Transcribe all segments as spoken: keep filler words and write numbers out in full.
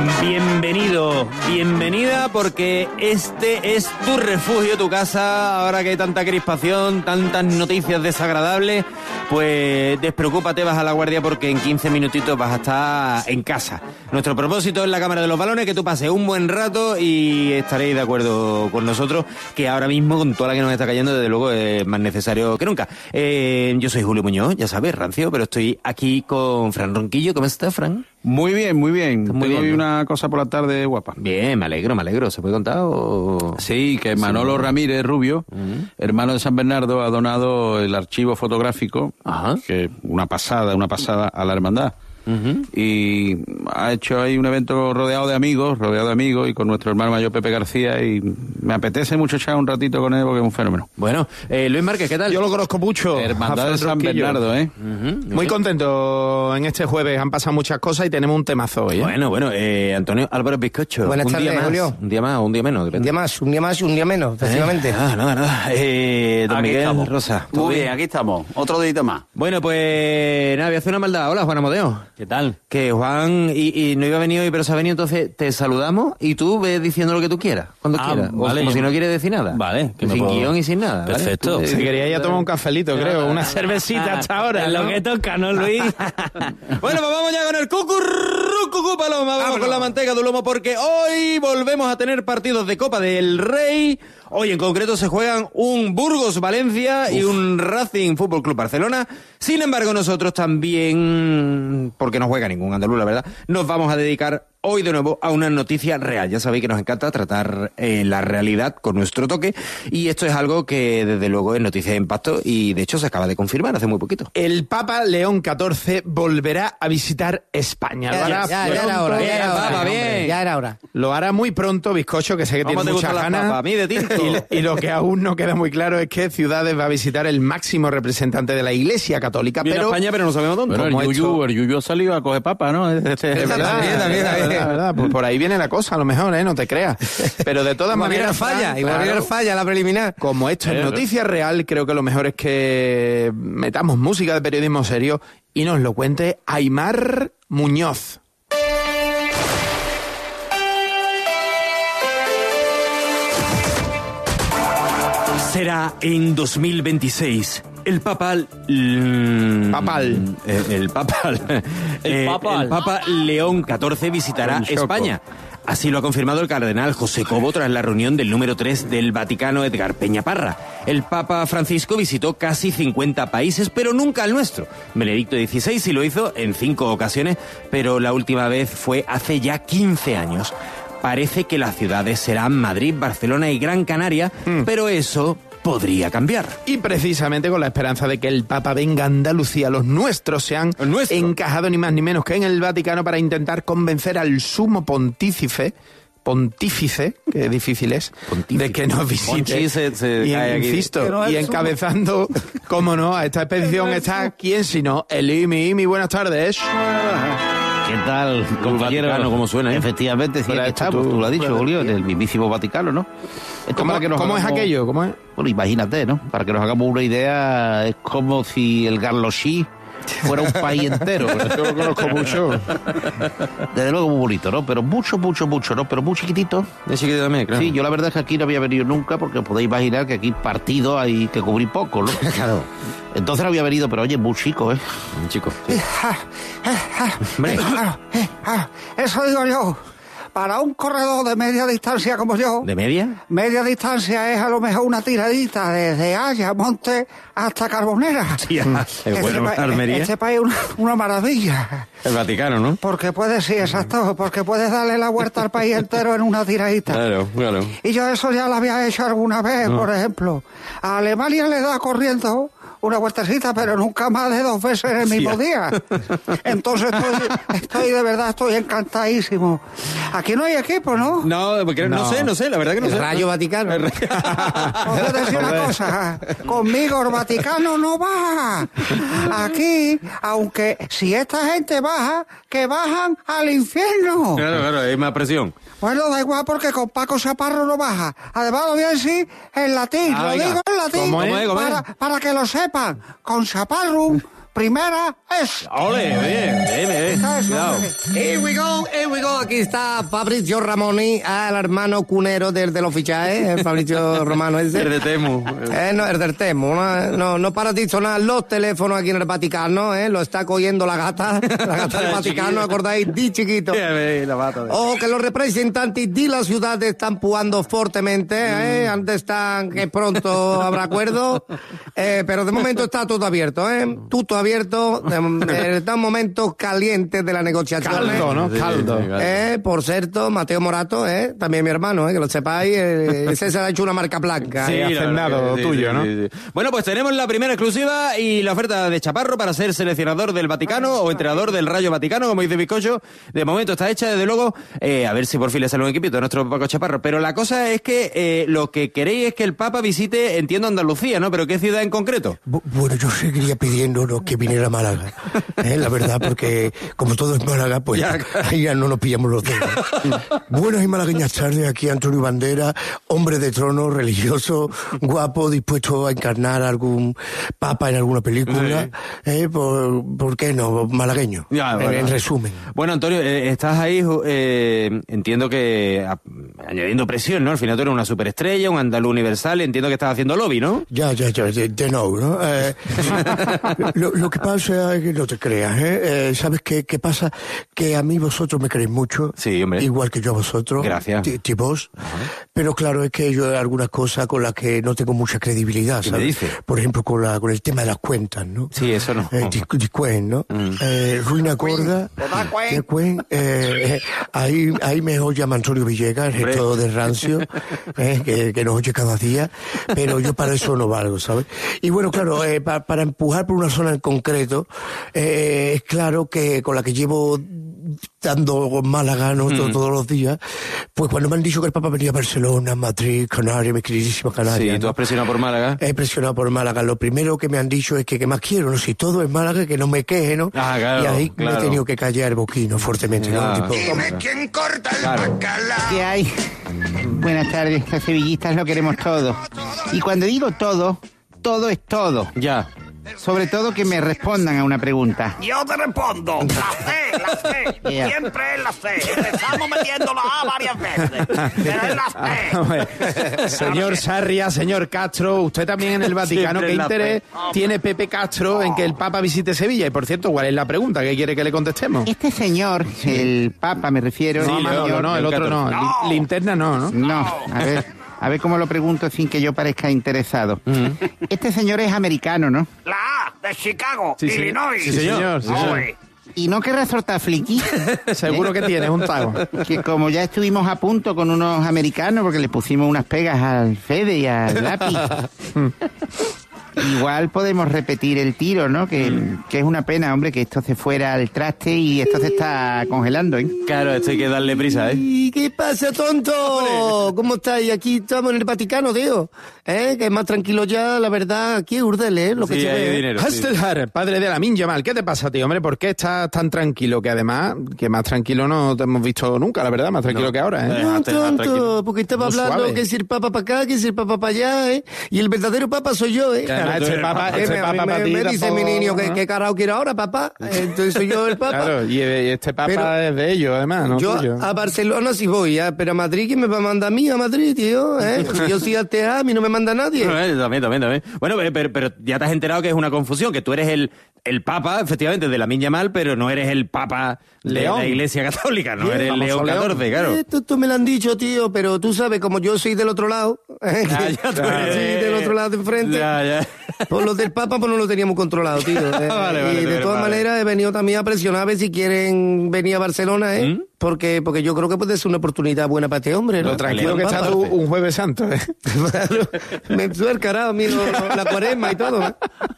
Bienvenido, bienvenida, porque este es tu refugio, tu casa. Ahora que hay tanta crispación, tantas noticias desagradables, pues despreocúpate, baja la guardia, porque en quince minutitos vas a estar en casa. Nuestro propósito es la Cámara de los Balones, que tú pases un buen rato y estaréis de acuerdo con nosotros, que ahora mismo, con toda la que nos está cayendo, desde luego es más necesario que nunca. Eh, yo soy Julio Muñoz, ya sabes, rancio, pero estoy aquí con Fran Ronquillo. ¿Cómo estás, Fran? Muy bien, muy bien. Muy Tengo bien, hoy ¿no? una cosa por la tarde guapa. Bien, me alegro, me alegro. ¿Se puede contar o...? Sí, que Manolo Sí. Ramírez Rubio, Uh-huh. hermano de San Bernardo, ha donado el archivo fotográfico, Ajá. que una pasada, una pasada a la hermandad. Uh-huh. Y ha hecho ahí un evento rodeado de amigos, rodeado de amigos, y con nuestro hermano mayor Pepe García, y me apetece mucho echar un ratito con él porque es un fenómeno. Bueno, eh, Luis Márquez, ¿qué tal? Yo lo conozco mucho. Hermandad a de Fran San Ronquillo. Bernardo, ¿eh? Uh-huh. Muy contento en este jueves. Han pasado muchas cosas y tenemos un temazo hoy, ¿eh? Bueno, bueno, eh, Antonio Álvarez Bizcocho. Buenas un tardes, día más, Julio. Un día más o un día menos, Un depende. día más, un día más, un día menos, efectivamente. Eh, nada, nada, nada. Eh, don Aquí Miguel estamos. Rosa. ¿todo Muy bien, aquí estamos. Otro día más. Bueno, pues nada, voy a hacer una maldad. Hola, Juan Amodeo. ¿Qué tal? Que Juan y, y no iba a venir hoy, pero se ha venido, entonces te saludamos y tú ves diciendo lo que tú quieras, cuando Ah, quieras. O vale, como yo- si no quieres decir nada. Vale, que me sin puedo- guión y sin nada. ¿vale? Perfecto. Tú, eh, Se quería ir a tomar un cafelito, creo. Una cervecita hasta ahora, Es ¿no? lo que toca, ¿no, Luis? Bueno, pues vamos ya con el cucurru, cucú paloma, vamos con la manteca de lomo, porque hoy volvemos a tener partidos de Copa del Rey. Hoy en concreto se juegan un Burgos-Valencia y un Racing Fútbol Club Barcelona. Sin embargo, nosotros también, porque no juega ningún andaluz, la verdad, nos vamos a dedicar hoy de nuevo a una noticia real. Ya sabéis que nos encanta tratar eh, la realidad con nuestro toque, y esto es algo que desde luego es noticia de impacto y de hecho se acaba de confirmar hace muy poquito. El Papa León catorce volverá a visitar España. Lo Ya, hará, ya, ya era hora, ya era hora, Papa, hombre, bien. ya era hora. lo hará muy pronto, bizcocho, que sé que ¿Cómo tiene te muchas gustan las ganas. papas? A mí de tinto. Y, y lo que aún no queda muy claro es qué ciudades va a visitar el máximo representante de la Iglesia Católica. Viene Pero a España, pero no sabemos dónde. Bueno, Como el Yuyu, esto- el Yuyu ha salido a coger papa, ¿no? Este- Es verdad, También, también, es también. verdad, es verdad. Pues por ahí viene la cosa, a lo mejor, ¿eh? No te creas. Pero de todas Igual maneras, viene falla, Fran, igual claro, viene falla la preliminar. como esto es Eh, noticia real, creo que lo mejor es que metamos música de periodismo serio y nos lo cuente Aimar Muñoz. Será en dos mil veintiséis. El papal... mm, Papal. eh, el papal. eh, papal. el Papa León catorce visitará Con choco. España. Así lo ha confirmado el cardenal José Cobo tras la reunión del número tres del Vaticano, Edgar Peñaparra. El Papa Francisco visitó casi cincuenta países, pero nunca el nuestro. Benedicto dieciséis sí lo hizo en cinco ocasiones, pero la última vez fue hace ya quince años. Parece que las ciudades serán Madrid, Barcelona y Gran Canaria, pero eso podría cambiar. Y precisamente con la esperanza de que el Papa venga a Andalucía, los nuestros se han Los nuestros. encajado ni más ni menos que en el Vaticano para intentar convencer al sumo pontífice, pontífice, que difícil es, Pontífice. de que nos visite. Ponchi se- se y cae aquí. insisto, Que no es y sumo. encabezando, cómo no, a esta expedición está, ¿quién sino? El Imi. Imi, buenas tardes. ¿Qué tal, compañero? Vaticano, ¿cómo suena, eh? Efectivamente, sí, Fuera aquí esto, estamos, tú- tú lo has dicho, fuera- Julio, en el mismísimo Vaticano, ¿no? Esto ¿Cómo, para que nos cómo es hagamos- aquello? ¿Cómo es? Bueno, imagínate, ¿no? Para que nos hagamos una idea, es como si el Garlochí fuera un país entero. Yo lo conozco mucho. Desde luego muy bonito, ¿no? Pero mucho, mucho, mucho, ¿no? Pero muy chiquitito. De chiquito también, claro. Sí, yo la verdad es que aquí no había venido nunca porque os podéis imaginar que aquí partido hay que cubrir poco, ¿no? Claro. Entonces no había venido, pero oye, muy chico, ¿eh? Chico. Hombre. Claro, eh, ah, eso digo yo. Para un corredor de media distancia como yo, ¿De media? media distancia es a lo mejor una tiradita desde Haya, Monte hasta Carbonera. Tía, es bueno, pa- Almería. este país es una, una maravilla. El Vaticano, ¿no? Porque puedes, sí, exacto, porque puedes darle la vuelta al país entero en una tiradita. Claro, claro. Y yo eso ya lo había hecho alguna vez, por ejemplo. A Alemania le da corriendo una vueltecita, pero nunca más de dos veces en el mismo día. Entonces estoy, estoy de verdad, estoy encantadísimo. Aquí no hay equipo, ¿no? No, porque no. No. sé, no sé, la verdad que no El sé. Rayo Vaticano. El Os voy a decir una cosa, conmigo el Vaticano no baja. Aquí, aunque si esta gente baja, que bajan al infierno. Claro, claro, hay más presión. Bueno, da igual porque con Paco Chaparro no baja. Además lo voy a decir en latín, Ah, lo venga. digo en latín ¿Cómo es? ¿Cómo es? para, para que lo sepan. Con Chaparro primera es... Ole, bien, bien, bien. Cuidado. Here we go, here we go. Aquí está Fabrizio Ramoni, el hermano cunero del, del oficial, el Fabrizio Romano ese. El de Temu. Eh, no, el del Temu. No, no, no para de sonar los teléfonos aquí en el Vaticano, ¿eh? Lo está cogiendo la gata, la gata del Vaticano, ¿acordáis? Di chiquito. La bata. Oh, que los representantes de la ciudad están pujando fuertemente, ¿eh? Antes están que pronto habrá acuerdo, eh, pero de momento está todo abierto, ¿eh? Todo abierto, de, está un momento caliente de la negociación. Caldo, ¿no? Caldo. Eh, por cierto, Mateo Morato, eh, también mi hermano, eh, que lo sepáis, eh, ese se ha hecho una marca blanca. Sí, eh. hacendado sí, tuyo, sí, ¿no? sí, sí. Bueno, pues tenemos la primera exclusiva y la oferta de Chaparro para ser seleccionador del Vaticano o entrenador del Rayo Vaticano, como dice Bizcocho. De momento está hecha, desde luego, eh, a ver si por fin le sale un equipito a nuestro Paco Chaparro. Pero la cosa es que eh, lo que queréis es que el Papa visite, entiendo, Andalucía, ¿no? Pero ¿qué ciudad en concreto? Bu- Bueno, yo seguiría pidiéndonos que viniera a Málaga, ¿eh? La verdad, porque como todo es Málaga, pues Ya, ya, claro. ahí ya no nos pillamos los dedos. Buenas y malagueñas tardes, aquí Antonio Bandera, hombre de trono, religioso, guapo, dispuesto a encarnar a algún papa en alguna película, ¿eh? ¿Por, por qué no? Malagueño, Ya, en, bueno. en resumen. Bueno, Antonio, eh, estás ahí, eh, entiendo que a- añadiendo presión, ¿no? Al final tú eres una superestrella, un andaluz universal, entiendo que estás haciendo lobby, ¿no? Ya, ya, ya, de, de no, ¿no? Eh, lo, lo que pasa es que no te creas, ¿eh? Eh, ¿Sabes qué, qué pasa? Que a mí vosotros me queréis mucho. Sí, hombre. Igual que yo a vosotros. Gracias. Ti- ti vos. Pero claro, es que yo hay algunas cosas con las que no tengo mucha credibilidad, ¿Qué ¿sabes? me dices? Por ejemplo, con, la, con el tema de las cuentas, ¿no? Sí, eso no. Eh, di- Discuen, ¿no? Eh, Ruina Gorda, Discuen, eh, eh, ahí, ahí me oye Antonio Villegas, el Hombre. gestor de Rancio, eh, que, que nos oye cada día, pero yo para eso no valgo, ¿sabes? Y bueno, claro, eh, pa- para empujar por una zona en concreto, eh, es claro que con la que llevo dando Málaga, ¿no? To- todos los días, pues cuando me han dicho que el Papa venía a Barcelona, Madrid, Canarias, mi queridísima Canarias, Sí, tú ¿no? has presionado por Málaga. He presionado por Málaga. Lo primero que me han dicho es que ¿qué más quiero? No, si todo es Málaga, que no me queje, ¿no? Ah, claro, y ahí claro. me he tenido que callar boquino fuertemente, ¿no? Ya. Tipo, ¿Quién corta el Claro. bacalao? ¿Qué hay? Buenas tardes, los sevillistas lo queremos todo. Y cuando digo todo, todo es todo. Ya. Sobre todo que me respondan a una pregunta. Yo te respondo, la C, la C, Yeah. siempre es la C. Empezamos metiendo la A varias veces, pero es la C. Señor Sarria, señor Castro, usted también en el Vaticano, Siempre ¿qué la interés tiene Pepe Castro en que el Papa visite Sevilla? Y por cierto, ¿cuál es la pregunta? ¿Qué quiere que le contestemos? Este señor, el Papa me refiero... No, Manolo, no, el otro no. No. Lin- Linterna no, ¿no? No, a ver... A ver cómo lo pregunto sin que yo parezca interesado. Este señor es americano, ¿no? La A de Chicago, Sí, sí. Illinois. Sí, señor, sí, señor. Oye, Y no querrá soltar friki. Seguro que tiene un tago. Que como ya estuvimos a punto con unos americanos porque le pusimos unas pegas al Fede y al lápiz. Igual podemos repetir el tiro, ¿no? Que, que es una pena, hombre, que esto se fuera al traste y esto se está congelando, ¿eh? Claro, esto hay que darle prisa, ¿eh? ¿Y qué pasa, tonto? ¿Cómo estáis? Aquí estamos en el Vaticano, tío. ¿Eh? Que es más tranquilo ya, la verdad, aquí es Urdel, ¿eh? Lo que Sí, se hay ve. dinero. sí. Hastelhar, padre de la Minja Mal, ¿qué te pasa, tío? Hombre, ¿por qué estás tan tranquilo? Que además, que más tranquilo no te hemos visto nunca, la verdad, más tranquilo No. que ahora, ¿eh? Eh, No, Déjate, déjate tonto, tranquilo. porque estaba Muy hablando suave. que si el papa para acá, que si el papa para allá, ¿eh? Y el verdadero papa soy yo, ¿eh? Claro, Ah, tú este eres papa, papa. Eh, este me, papa me- para ti me dice tampoco, mi niño que, ¿no? que carajo quiero ahora, papá. Entonces soy yo el papa. Claro, y este papa Pero- es de ellos, además, ¿no? Yo tuyo. a Barcelona sí voy, ¿eh? Pero a Madrid, ¿quién me va a mandar a mí a Madrid, tío? ¿Eh? Si yo soy atea, a mí no me manda nadie. Eh, También, también, también. Bueno, pero, pero, pero ya te has enterado que es una confusión, que tú eres el, el Papa, efectivamente, de la Minya Mal, pero no eres el Papa de León. la Iglesia Católica, no Bien, eres famoso León León. catorce, claro. Esto, esto me lo han dicho, tío, pero tú sabes, como yo soy del otro lado, ¿eh? Ah, ya tú Sí, eres- del otro lado de enfrente. Ya, ya. Pues los del Papa pues no lo teníamos controlado, tío. Eh, Vale, vale, y tú de eres todas padre. maneras he venido también a presionar a ver si quieren venir a Barcelona, ¿eh? ¿Mm? Porque, porque yo creo que puede ser una oportunidad buena para este hombre, ¿no? Lo tranquilo León que está Papa. tú un jueves santo, ¿eh? Claro, me sube el carajo a mí lo- lo- la cuaresma y todo, ¿eh?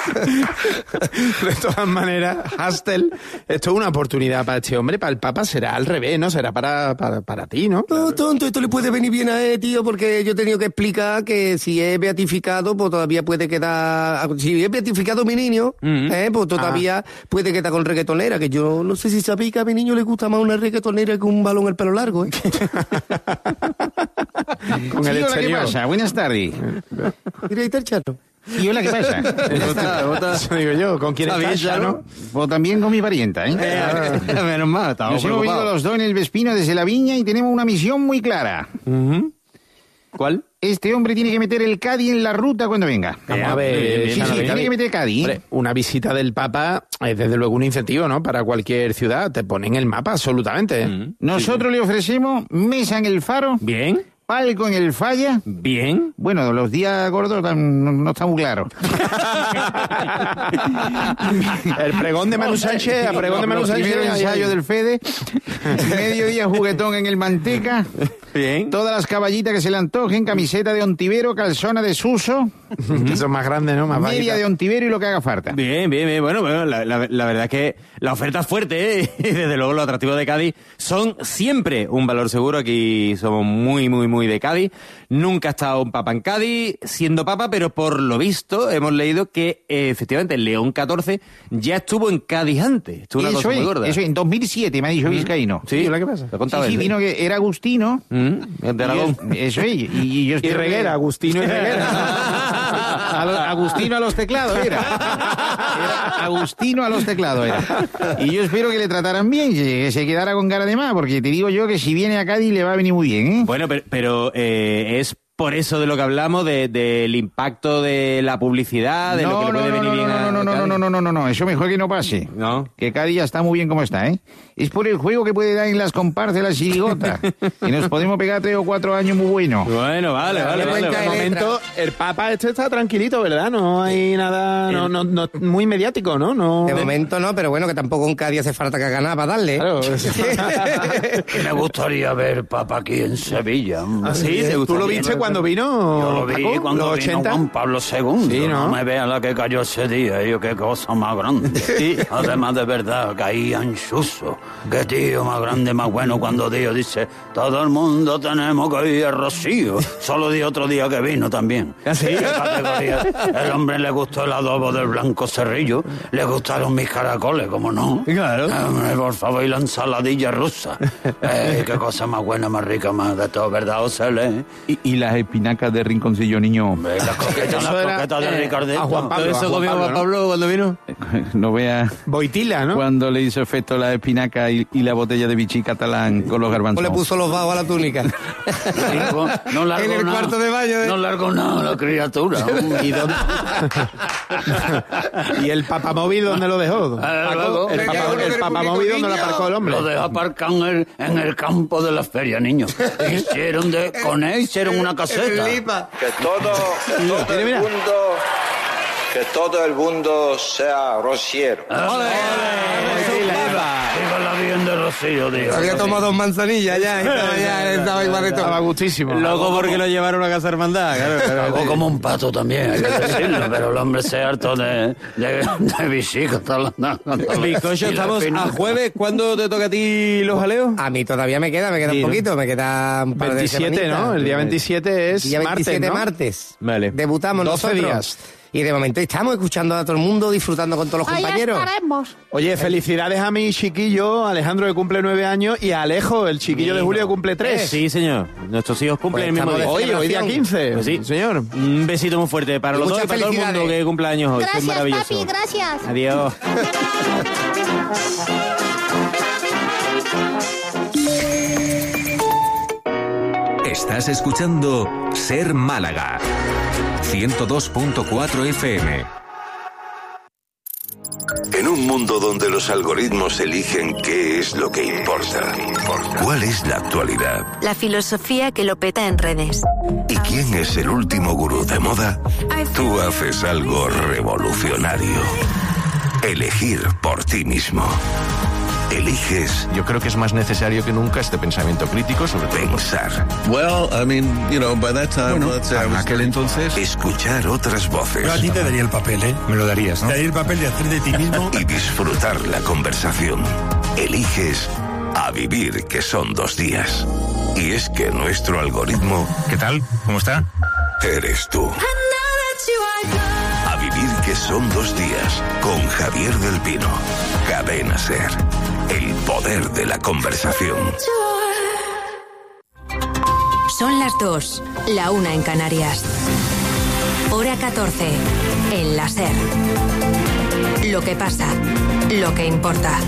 De todas maneras, Hastel, esto es una oportunidad para este hombre, para el Papa será al revés, ¿no? Será para, para, para ti, ¿no? No, tonto, esto le puede venir bien a él, tío, porque yo he tenido que explicar que si es beatificado, pues todavía puede quedar... Si es beatificado mi niño, Ujú. eh, pues todavía puede quedar con reggaetonera, que yo no sé si sabéis que a mi niño le gusta más una reggaetonera que un balón el pelo largo, ¿eh? Con el Sí, hola, ¿qué exterior. pasa? Buenas tardes. Mira, ahí está el chato. ¿Y hola qué pasa? Vota, vota. Eso digo yo, ¿con quién Está estás, bien, Chano? Pues también con mi parienta, ¿eh? Eh, menos mal, estamos Nos hemos ido preocupados. los dos en el Vespino desde la viña y tenemos una misión muy clara. ¿Cuál? Este hombre tiene que meter el Cádiz en la ruta cuando venga. Vamos a ver, Sí, Chano, sí, Cádiz. tiene que meter Cádiz. Hombre, una visita del Papa es desde luego un incentivo, ¿no? Para cualquier ciudad. Te ponen el mapa, absolutamente. ¿eh? Nosotros le ofrecemos mesa en el Faro, Bien, palco en el Falla. bien. Bueno, los días gordos tan- no, no está muy claro. El pregón de Manu Sánchez, a pregón de Manu Los Sánchez. primeros ahí, ensayos ahí. del Fede, mediodía juguetón en el Manteca, Bien. todas las caballitas que se le antojen, camiseta de Ontivero, calzona de Suso, Eso es más grande, ¿no? Más media bajita. de Ontivero y lo que haga falta. Bien, bien, bien. Bueno, bueno la, la- la verdad es que la oferta es fuerte, ¿eh? Y desde luego los atractivos de Cádiz son siempre un valor seguro. Aquí somos muy, muy, muy de Cádiz. Nunca ha estado un papa en Cádiz siendo papa, pero por lo visto hemos leído que eh, efectivamente León catorce ya estuvo en Cádiz antes. Esto es una Eso cosa muy es, gorda. eso es, en dos mil siete me ha dicho Vizcaíno. Sí, ¿Hola, qué pasa? Lo contaba Sí, sí, él, ¿eh? vino que era Agustino. Mm, es de Aragón. Y yo- eso es, y, y yo Y espero que- Reguera, Agustino y Reguera. A lo- Agustino a los teclados era. Era Agustino a los teclados era. Y yo espero que le trataran bien, que se quedara con cara de más, porque te digo yo que si viene a Cádiz le va a venir muy bien, ¿eh? Bueno, pero, pero eh, es por eso de lo que hablamos, de- del impacto de la publicidad, de lo que le puede venir no, bien no, a no, no, no, Cádiz. no, no, no, no, no, eso mejor que no pase. No. Que Cádiz ya está muy bien como está, ¿eh? Es por el juego que puede dar en las comparsas de la chirigota. Y nos podemos pegar tres o cuatro años muy buenos. Bueno, vale, vale, Qué vale. cuenta De de vale. momento, el Papa este está tranquilito, ¿verdad? No hay nada, no, no, no, muy mediático, ¿no? no De momento no, pero bueno, que tampoco en Cádiz hace falta que haga nada para darle. Claro. Me gustaría ver Papa aquí en Sevilla. ¿Ah, sí? ¿Tú lo viste cuando vino? Yo lo vi Paco? cuando ¿Los vino ochenta? Juan Pablo segundo. Sí, ¿no? ¿no? me vean la que cayó ese día, yo qué cosa más grande. Sí. Además de verdad, caía en Suso. Qué tío más grande, más bueno cuando Dios dice, todo el mundo tenemos que ir a Rocío. Solo di otro día que vino también. ¿Ah, sí? ¿Qué categoría? El hombre le gustó el adobo del Blanco Cerrillo, le gustaron mis caracoles, ¿cómo no? Claro. Hombre, por favor, y la ensaladilla rusa. Eh, qué cosa más buena, más rica, más de todo, ¿verdad, Ocele? Y, y las espinacas de rinconcillo, niño. Hombre, las coquetas, Eso las era, coquetas de eh, Ricardito. a Juan Pablo. ¿Todo eso Juan comió Pablo, Juan ¿no? Pablo cuando vino? No veas Boitila, ¿no? cuando le hizo efecto la espinaca y, y la botella de bichí catalán con los O garbanzos. le puso los bajos a la túnica. Hijo, no largo En el nada. cuarto de baño, ¿eh? No largo nada la criatura. ¿Y dónde? ¿Y el papamóvil dónde lo dejó? Eh, Paco, luego- el, Le papa- quedó el en el papamóvil dónde lo aparcó el hombre. Lo dejó aparcado en el, en el campo de la feria, niño. Hicieron de, con él hicieron una caseta. Que todo, todo el mundo, que todo el mundo sea rociero. Viva la bien de Rocío, diga. Había tomado dos manzanillas ya, y estaba, ya, estaba igual de Estaba todo. gustísimo. Loco porque lo llevaron a casa hermandad, claro. claro. Cagó como un pato también, hay que decirlo, pero el hombre se harto de, de, de bici. Bizcocho, estamos a jueves. ¿Cuándo te toca a ti los jaleos? A mí todavía me queda, me queda Sí, un ¿no? poquito, me queda un par de veintisiete, semanitas. ¿no? El día veintisiete es Día veintisiete martes, ¿no? martes. Vale. Debutamos doce nosotros. días. Y de momento estamos escuchando a todo el mundo, disfrutando con todos los Ahí compañeros. estaremos. Oye, felicidades a mi chiquillo, Alejandro, que cumple nueve años, y a Alejo, el chiquillo de Julio, que cumple tres. Sí, señor. Nuestros hijos cumplen Pues el mismo estamos día. de Hoy, hoy día quince. Pues sí. Señor. Un besito muy fuerte para Y los dos muchas y para todo el mundo felicidades. que cumple años hoy. que es Gracias, maravilloso. papi, gracias. Adiós. Estás escuchando Ser Málaga. ciento dos punto cuatro F M. En un mundo donde los algoritmos eligen qué es lo que importa, ¿cuál es la actualidad? La filosofía que lo peta en redes. ¿Y quién es el último gurú de moda? Tú haces algo revolucionario. Elegir por ti mismo. Eliges. Yo creo que es más necesario que nunca este pensamiento crítico sobre todo. Pensar. Well, I mean, you know, by that time, Bueno, let's say I was- aquel entonces. Escuchar otras voces. Yo a ti te daría el papel, ¿eh? Me lo darías, ¿no? Te daría el papel de hacer de ti mismo. Y disfrutar la conversación. Eliges a vivir, que son dos días. Y es que nuestro algoritmo... ¿Qué tal? ¿Cómo está? Eres tú. A vivir, que son dos días. Con Javier del Pino. Cadena Ser. El poder de la conversación. Son las dos, la una en Canarias. Hora catorce. En la SER. Lo que pasa, lo que importa.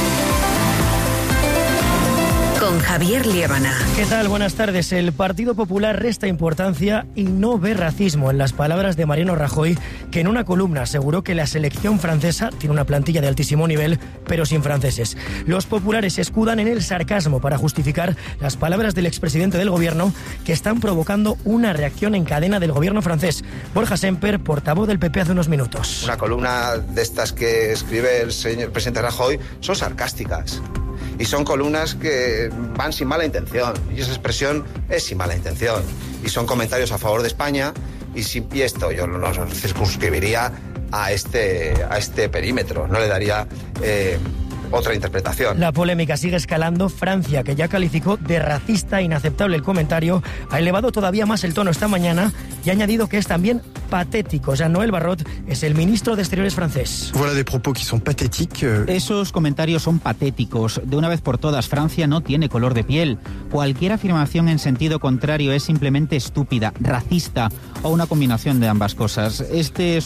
Con Javier Liébana. ¿Qué tal? Buenas tardes. El Partido Popular resta importancia y no ve racismo en las palabras de Mariano Rajoy, que en una columna aseguró que la selección francesa tiene una plantilla de altísimo nivel, pero sin franceses. Los populares se escudan en el sarcasmo para justificar las palabras del expresidente del gobierno, que están provocando una reacción en cadena del gobierno francés. Borja Semper, portavoz del P P hace unos minutos. Una columna de estas que escribe el señor presidente Rajoy son sarcásticas. Y son columnas que van sin mala intención. Y esa expresión es sin mala intención. Y son comentarios a favor de España. Y, si, y esto yo lo circunscribiría a este, a este perímetro. No le daría eh, otra interpretación. La polémica sigue escalando. Francia, que ya calificó de racista e inaceptable el comentario, ha elevado todavía más el tono esta mañana y ha añadido que es también patético. Jean-Noël Barrot es el ministro de Exteriores francés. Voilà des propos qui sont pathétiques. Esos comentarios son patéticos. De una vez por todas, Francia no tiene color de piel. Cualquier afirmación en sentido contrario es simplemente estúpida, racista o una combinación de ambas cosas. Este es